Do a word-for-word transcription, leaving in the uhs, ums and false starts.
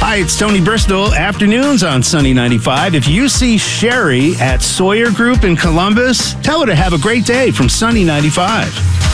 Hi, it's Tony Bristol. Afternoons on Sunny ninety-five. If you see Sherry at Sawyer Group in Columbus, tell her to have a great day from Sunny ninety-five.